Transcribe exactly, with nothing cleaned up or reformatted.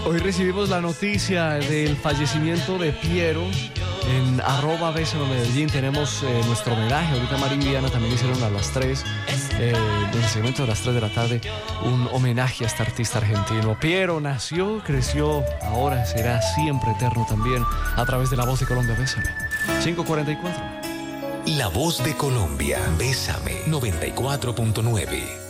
Hoy recibimos la noticia del fallecimiento de Piero. En arroba Bésame Medellín tenemos eh, nuestro homenaje. Ahorita María y Diana también hicieron a las tres, eh, en el segmento de las tres de la tarde, un homenaje a este artista argentino. Piero nació, creció, ahora será siempre eterno también a través de La Voz de Colombia. Bésame. cinco cuarenta y cuatro. La Voz de Colombia. Bésame. noventa y cuatro punto nueve.